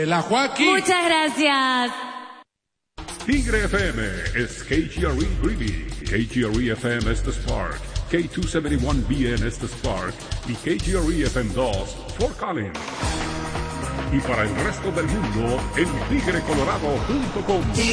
la Joaquín. Muchas gracias. Tigre FM es KGRE Greeley, KGRE FM es The Spark, K271BN es The Spark y KGRE FM 2 Fort Collins. Y para el resto del mundo, en tigrecolorado.com.